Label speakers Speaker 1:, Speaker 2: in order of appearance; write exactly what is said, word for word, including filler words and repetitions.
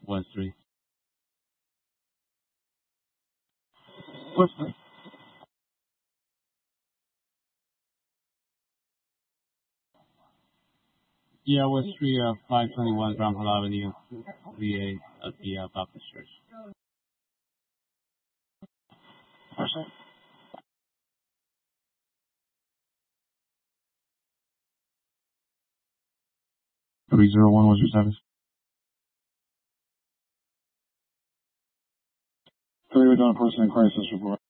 Speaker 1: West three.
Speaker 2: West three.
Speaker 1: Yeah, West three, uh, five twenty-one Bramhall Avenue, V A at the uh, Baptist Church.
Speaker 2: Person.
Speaker 3: three zero one was your status?
Speaker 2: Three with on a person in crisis report.